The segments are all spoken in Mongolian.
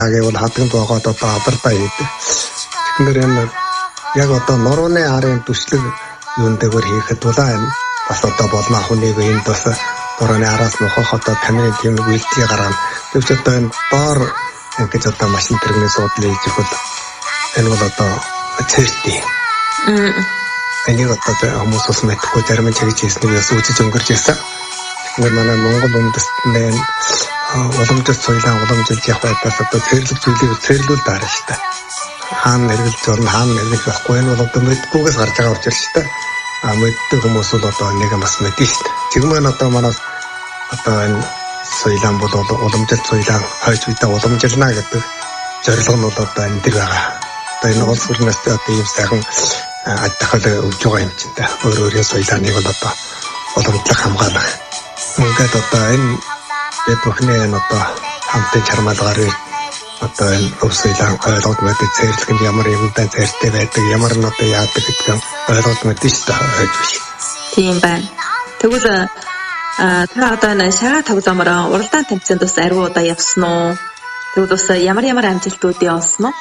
гэвэл хадганд байгаад одоо алардаа хийдэг. Тэгэхээр энэ яг одоо нурууны арын төслөг юун дээр хийхэд бол энэ бас одоо болно хүнийг энд бас нурууны араас нухах одоо камерын тийм үйлдэл гаргана. Тэгвч одоо энэ доор ингэж одоо машин тэрэгний суудлын хийж өгөл энэ бол одоо цэртэй. Энийг одоо хүмүүс ус мэдхгүй зарим нь чигж хийснийг бас үзэж өнгөрч ирсэн. Тэгэхээр манай Монгол үндэстнээ уламжлалт соёлын уламжлалт явах байдлаас одоо цэрлэг зүйлийг цэрлүүл даарна шүү дээ. Хаана хэрэглэж болно, хаана хэрэглэж болохгүй нь бол одоо мэдгүйгээс гарч байгаа учраас шүү дээ. Мэддэг хүмүүс бол одоо нэг бас мэднэ шүү дээ. Чигмэн одоо манаас одоо энэ соёлын бол уламжлалт соёлын хойч үедээ уламжлална гэдэг зорилго нь бол одоо энэ дэр байгаа. Одоо энэ улс орноос одоо ийм сайхан адилхан өгж байгаа юм чинь дээ. Өөрөөр соёлыг бол одоо уламжлах хамгаалах. Ингээд одоо энэ бид бүхний энэ одоо хамтын чармайлгаар одоо энэ өв соёлын ойлгоод мэдээ цэрлэгэнд ямар юмтай цэрлтэй байдаг, ямар нь одоо яадаг гэдэг нь ойлгоод мэдээ шүү дээ. Тийм байна. Тэгвэл та одоо энэ шагаа тоглоомоор уралдаан тэмцээнд бас ариу удаа явсан уу? Тэгвэл бас ямар амжилтуудыг олсон уу?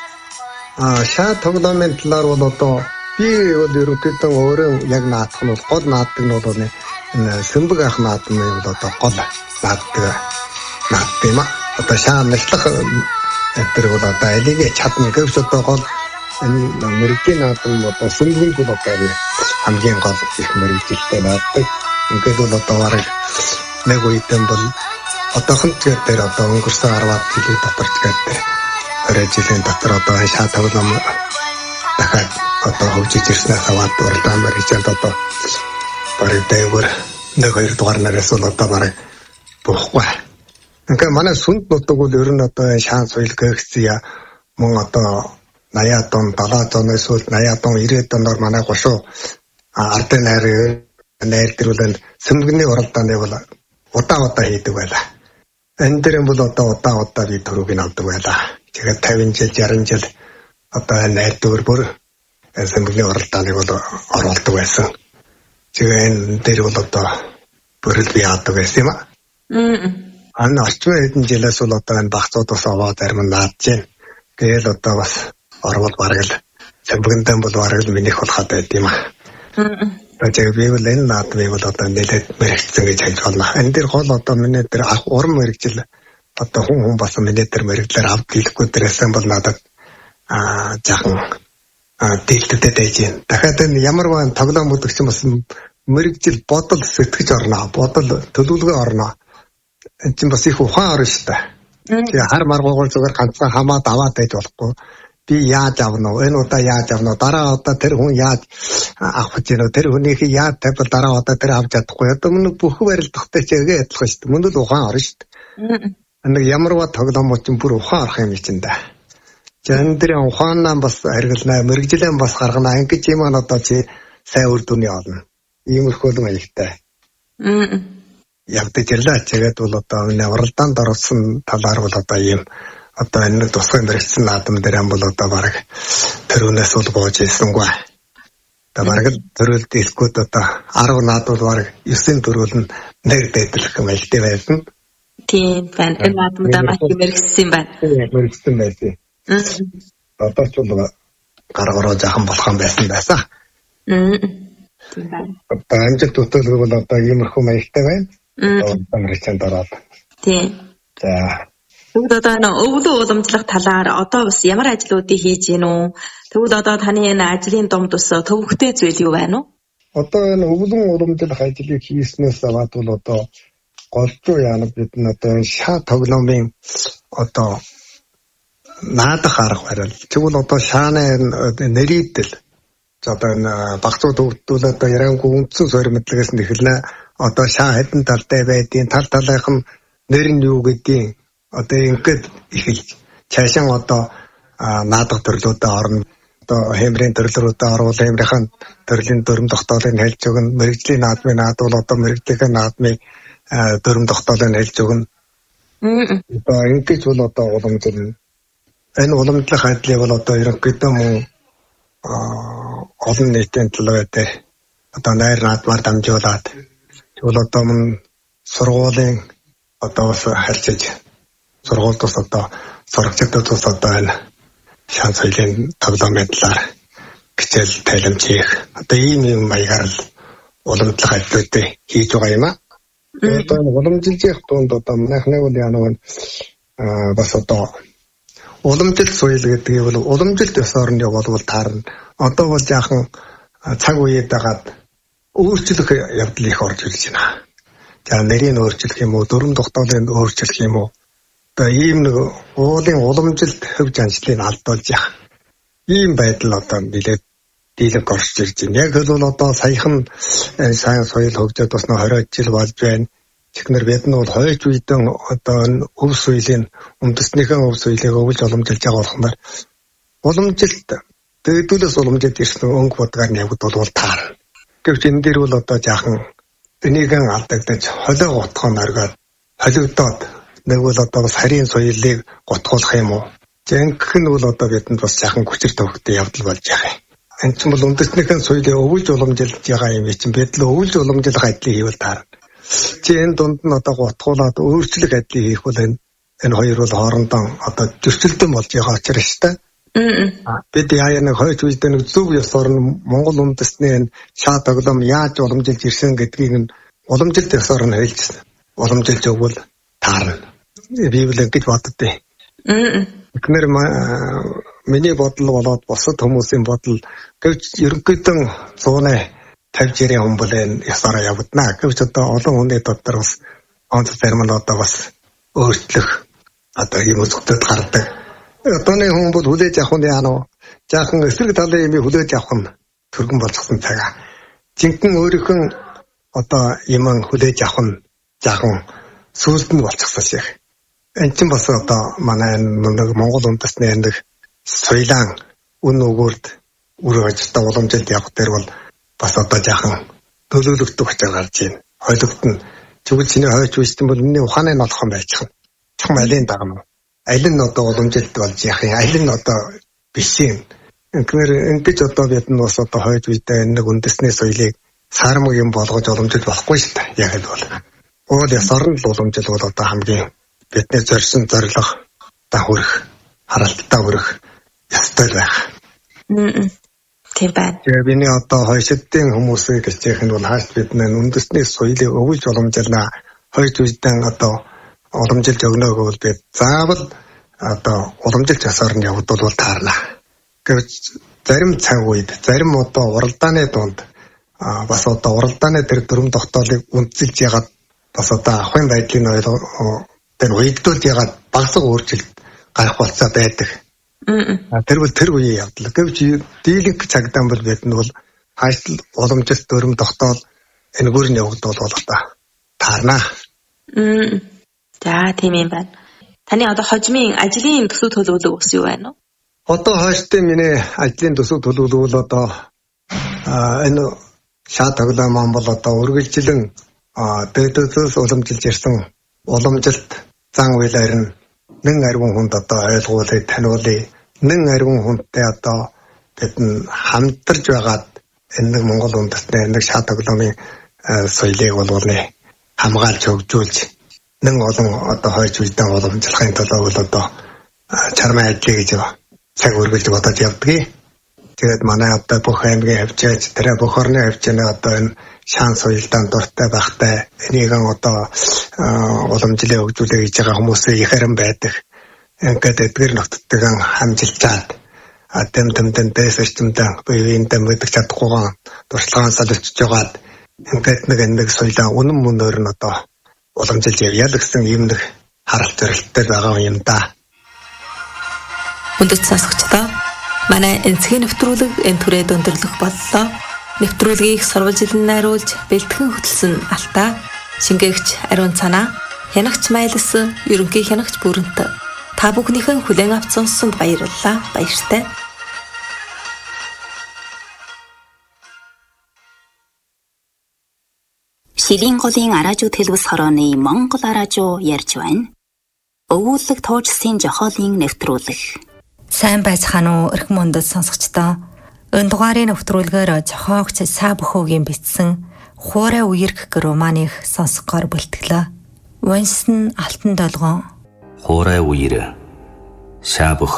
Шаа тоглоомын талаар бол одоо би бол ерөнхийдөө өөрөө яг наадах нь бол гол наадаг нь бол энэ Сэмбэг ах наадмын бол одоо гол нааддаг юм а. Одоо шаа нэшлэх тэр бол одоо алиг чадна гэвч одоо гол энэ мэрэгжлийн наадам одоо Сэмбэг бол одоо хамгийн гол их мэрэгжилтэй нааддаг. Ингээд бол одоо бараг нэг үедэн бол одоохон дээр одоо өнгөрсөн 10-аад жилийн доторч гэдэг 20 жилийн дотор одоо шаа тоглоом дахиад одоо хөгжиж ирснээр хаваад уралдаан мэрэгжлд одоо бараг дээгүүр 1-2 дугаар нараас бол одоо бараг буухгүй. Ингээд манай сүнд нутаг бол ер нь одоо шаан соёл гэгцээ мөн одоо 80-аад он 70-аад оноос үл 80-аад он 90-аад оноор манай гошуу ардын найр дэрүүлэн Сэмбэгний уралдааны бол удаа хийдэг байлаа. Энэ дэр бол одоо удаа би төрөг нь авдаг байлаа. Тэгээд 50 жил 60 жил одоо найр дөр бүр Сэмбэгний уралдааныг бол оруулдаг байсан. Тэгээд энэ дэр бол одоо бүрэл би яадаг байсан юм а. Анна орчин хэдэн жилээс бол одоо энэ багцууд бас аваад зарим нь наадж байна. Тэгэл одоо бас орвол бараг л Сэмбэгэнтэй бол бараг л минийх болоход байд юм а. Тэгээд би бол энэ наадмыг бол одоо нэлээд мэрэгцсэн гэж хэлж байна. Энэ дэр гол одоо миний дэр уран мэрэгжил одоо хүн басан миний дэр мэрэгдлэр авд дийлэхгүй дээрсэн бол надад жаахан дийлдэдэд байж байна. Дахиад энэ ямар байна тоглоом өгч юм бас мэрэгжил бодол сэтгэж орно. Бодол төлөвлөгөө орно. Энэ чинь бас их ухаан орно шүү дээ. Тэгээ хар маргуугаар зүгээр ганцхан хамаад аваад байж болохгүй. Би яаж авна вэ? Энэ удаа яаж авна вэ? Дараа удаа тэр хүн яаж авах гэж байна вэ? Тэр хүнийхээ яаж тавьбал дараа удаа тэр авч чадахгүй. Одоо мөн бүх барилдахтай чигээ адилхан шүү дээ. Мөн л ухаан орно шүү дээ. Нэг ямарваа тоглоомч бүр ухаан орох юм чинь да. Жан дээр ухаанаа бас харгалнаа, мэрэгжлэн бас гаргана. Ингэж юм одоо чи сайн үр дүний олно. Иймэрхүү л маягтай. Явдаж ирлээ. Тэгээд бол одоо энэ уралдаанд орсон талаар бол одоо ийм одоо энэ тусгай мэрэгчсэн наадам дээр бол одоо бараг төрөнөөс бол гоож ирсэнгүй. Одоо бараг төрөл дэлгүүд одоо 10 наадвал бараг 9 төрөл нь нэг дэдлэх юм аль байсан. Тийм байна. Энэ наадамдаа маш мэрэгчсэн байна. Мэрэгчсэн байсан. Одоо ч бол гаргараа жаахан болох юм байсан. Тийм байна. Одоо амжилт төтөлгүй бол одоо иймэрхүү маягтай байна. Одоо мэрэгчэнд ороод. Тийм. За тэгвэл одоо өвлөө уламжлах талаар одоо бас ямар ажлуудыг хийж гин үү? Тэгвэл одоо таны энэ ажлын домд ус төвөгтэй зүйл юу байна уу? Одоо энэ өвлөн уламжлах ажлыг хийснээс аваад бол одоо голцоо яана бид нь одоо шаа тоглоомын одоо наадах арга барил. Тэгвэл одоо шааны нэрийдэл одоо энэ багцууд өвдөл одоо ярангуй үндсэн суур мэдлэгээс нь эхэлнэ. Одоо шаа хэдэн талтай байдیں۔ Тал талынх нь нэр нь юу гэдгийг одоо ингээд эхэлж цаашаа одоо наадах төрлүүдээ орно. Одоо хэмрийн төрлөрүүдэд орвол хэмрийн төрлийн дүрм тогтоолыг хэлж өгнө. Мэргэжлийн наадмын наадвал одоо мэргэжлийн наадмын дүрм тогтоолыг хэлж өгнө. Одоо ингэж бол одоо уламжлал энэ уламжлах ажлыг бол одоо ерөнхийдөө мөн олон нийтийн төлөө дээр одоо найр наадмаар дамжуулаад тэгвэл одоо мөн сургуулийн одоо бас харьцаж сургуульд бас одоо сурагчдад бас одоо энэ шан соёлын тоглоомын талаар хичээл тайлбарч хийх одоо ийм маягаар л уламжлах ажлуудыг хийж байгаа юм аа. Одоо уламжилж тунд одоо манайхны бол яа нэг бас одоо уламжлалт соёл гэдгийг бол уламжлалт ёс орны болвол таарна. Одоо бол жаахан цаг үед дагаад өөрчлөх явдал их орж ирж байна. За нэрийг өөрчлөх юм уу, дүрм тогтоолыг өөрчлөх юм уу? Одоо ийм нэг уулын уламжилт хөв жаншлыг алдуулж яах. Ийм байдал одоо нэлээд дийлэг орж ирж байна. Яг л одоо саяхан сайн соёл хөгжөөд бас 20 жил болж байна. Чихнэр бид нь бол хойч үедэн одоо өв соёлын үндэснийхэн өв соёлыг өвлж уламжилж байгаа болохоор уламжилт дэгдүүлээс уламжилж ирсэн өнгө бодгаар явагдвал таарна. Гэвч энэ дээр бол одоо жаахан энийгэн алдагдаж холио готхоо наргаад холигдоод нэг бол одоо бас харийн соёлыг готгуулах юм уу? Жинхэнэ нь бол одоо бидэнд бас жаахан хүчээр төвхтэй явдал болж байгаа юм. Энэ ч бол үндэснийхэн соёлыг өвлж уламжилж байгаа юм чинь бид л өвлж уламжлах ажлыг хийвэл таарна. Чи энэ дунд нь одоо готгуулаад өөрчлөх ажлыг хийх бол энэ хоёр бол хоорондоо одоо зөрчилдөн болж байгаа учраас шүү дээ. Бид яа нэг хойч үедээ нэг зөв ёс орн Монгол үндэсний энэ шаа тоглоом яаж уламжилж ирсэн гэдгийг нь уламжилт ёс орн хэлжсэн. Уламжилж өгвөл таарна. Би бол ингэж боддтой. Тэгэхээр миний бодол болоод бусад хүмүүсийн бодол гэвч ерөнхийдөө 150-60 хүн бол энэ ясаараа явагдана. Гэвч одоо олон хүний дотор бас онц зарим нь одоо бас өөрчлөх одоо юм зөвхөд гардаг. Одооны хүн бол хүлээж авах нь яа нөө жаахан эсрэг талын юм хүлээж авах нь түргэн болчихсон цагаа. Жинхэнэ өөрийнхөө одоо юм хүлээж авах нь жаахан сүлд нь болчихсон шиг. Энд чинь бас одоо манай нэг Монгол үндэсний нэг соёлын үн өгүүлд үргэж та уламжилт явах дээр бол бас одоо жаахан төлөвлөгдөх учраас гарч байна. Хойлогдно. Тэгвэл чиний хойч үстэн бол миний ухааны нь олох юм байж байгаа. Чам алин дагна. Алин нь одоо уламжилт болж яах юм. Алин нь одоо биш юм. Тэгэхээр ингэж одоо бид нь бас одоо хойч үедээ нэг үндэсний соёлыг сармаг юм болгож уламжилт болохгүй шүү дээ. Яг л бол. Уул яс орн л уламжил бол одоо хамгийн бидний зорьсон зорилго та хүрэх, харалтаа хүрэх ёстой байх. Тийм байна. Тэгээ биний одоо хойшидын хүмүүсийг хичээх нь бол хаач бид нэ үндэсний соёлыг өвлж уламжилна. Хойч үедээ одоо уламжилж өгнө гэвэл бид заавал одоо уламжилж ясаар нь явагдвал таарна. Гэвч зарим цаг үед зарим одоо уралдааны дунд бас одоо уралдааны тэр дүрм тогтоолыг үнэлж ягаад бас одоо ахын байдлын тэр уягдуулж ягаад багсаг өөрчлөлт гарах болцоо байдаг. Тэр бол тэр үеийн явдал. Гэвч дийлэнх цагдаа бол бид нь бол хаачлал уламжилт дүрм тогтоол энэгээр нь явагдвал одоо таарна. За тийм юм байна. Таны одоо хожимын ажлын төсөв төлөвлөгөө ус юу байна вэ? Одоо хойштын миний ажлын төсөв төлөвлөгөө бол одоо энэ шаа тоглоом бол одоо үргэлжлэн дэдөөс уламжилж ирсэн уламжилт зан үйлээр нь нэн арвин хүнд одоо ойлгуулъя, таниулъя. Нэн арвин хүнтэй одоо бид нь хамтарч байгаад энэ Монгол үндэстний нэг шаа тоглоомын соёлыг болвол хамгаалж хөгжүүлж нэн олон одоо хойч үедээ уламжлахын тулд бол одоо чармай ажил гэж цаг үргэлж бодож явдгийг. Тэгээд манай одоо бүх аймгийн хавчаач тэрэ бүх орны хавчааны одоо энэ шаан соёлдаа дуртай байхтай энийг одоо уламжлалыг хөгжүүлэх гэж байгаа хүмүүсээ их харин байдаг. Ингээд эдгээр нотдтойгоо хамжилчаад тэмдэн дэсэрчмдэн биеиндээ мэдэх чадахгүйгаа туршлагаан салж жагаад ингээд нэг соёлоо үнэн мөнөөр нь одоо уламжилж явъя л гэсэн юм нэг харалт зорилттой байгаа юм да. Хүндэт сонсогчдоо манай энцгийн нэвтрүүлэг энэ түрээд өндөрлөх боллоо. Нэвтрүүлгийг сурвалжилан найруулж бэлтгэн хөтлсөн Алтаа, шингээгч Ариун Цанаа, хянагч Майлс, ерөнхий хянагч Бүрэнт. Та бүхнийхэн хүлээн авч сонссонд баярлалаа. Баяртай. Шилийн голын араажуу тэлбэс хорооны Монгол араажуу ярьж байна. Өвүүлэг туужсын жохоолын нэвтрүүлэг. Сайн байцгаана уу эрхэм мөндөд сонсогчдоо. Энэ дугаарын нэвтрүүлгээр зохиогч Са Бөхөөгийн бичсэн Хуурай үерх гэх романыг сонсгоор бэлтгэлээ. Уншсан Алтан Долгон. Хуурай үер Sa bөх